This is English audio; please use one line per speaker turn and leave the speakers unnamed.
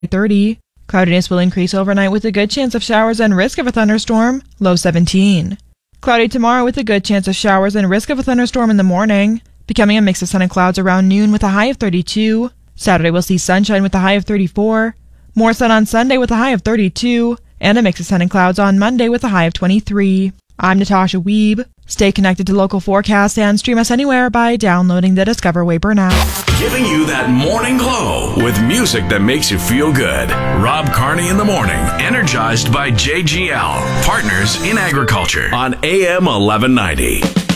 30. Cloudiness will increase overnight with a good chance of showers and risk of a thunderstorm, low 17. Cloudy tomorrow with a good chance of showers and risk of a thunderstorm in the morning, becoming a mix of sun and clouds around noon with a high of 32. Saturday will see sunshine with a high of 34. More sun on Sunday with a high of 32. And a mix of sun and clouds on Monday with a high of 23. I'm Natasha Wiebe. Stay connected to local forecasts and stream us anywhere by downloading the Discover Weber app.
Giving you that morning glow with music that makes you feel good. Rob Carney in the morning, energized by JGL, Partners in Agriculture on AM 1190.